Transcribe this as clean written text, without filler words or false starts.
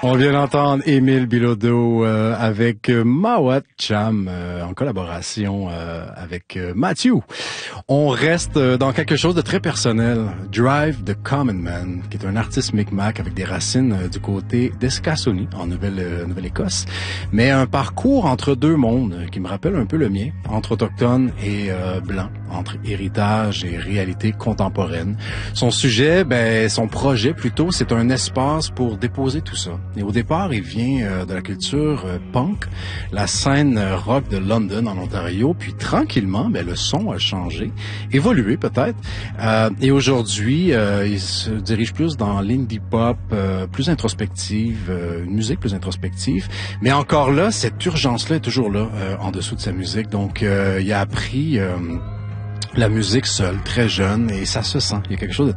On vient d'entendre Émile Bilodeau avec Mawat Cham en collaboration avec Mathieu. On reste dans quelque chose de très personnel. Drive the Common Man, qui est un artiste Micmac avec des racines du côté d'Escassonie, en Nouvelle-Écosse, mais un parcours entre deux mondes qui me rappelle un peu le mien, entre autochtones et blancs, entre héritage et réalité contemporaine. Son sujet, son projet plutôt, c'est un espace pour déposer tout ça. Et au départ, il vient de la culture punk, la scène rock de London en Ontario, puis tranquillement, le son a changé, évolué peut-être, et aujourd'hui, il se dirige plus dans l'indie pop, plus introspective, une musique plus introspective, mais encore là, cette urgence-là est toujours là, en dessous de sa musique, donc il a appris la musique seul, très jeune, et ça se sent, il y a quelque chose de